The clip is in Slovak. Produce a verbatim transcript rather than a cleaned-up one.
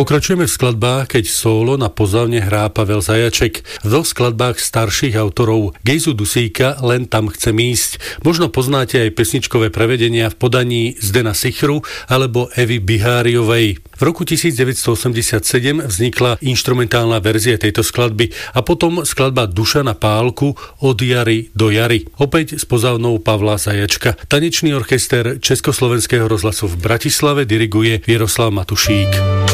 Pokračujeme v skladbách, keď solo na pozavne hrá Pavel Zajaček. V dvoch skladbách starších autorov Gejzu Dusíka Len tam chcem ísť. Možno poznáte aj pesničkové prevedenia v podaní Zdena Sichru alebo Evy Biháriovej. V roku devätnásťstoosemdesiatsedem vznikla inštrumentálna verzia tejto skladby a potom skladba Dušana Pálku Od jary do jary. Opäť s pozavnou Pavla Zajačka. Tanečný orchester Československého rozhlasu v Bratislave diriguje Jaroslav Matušík.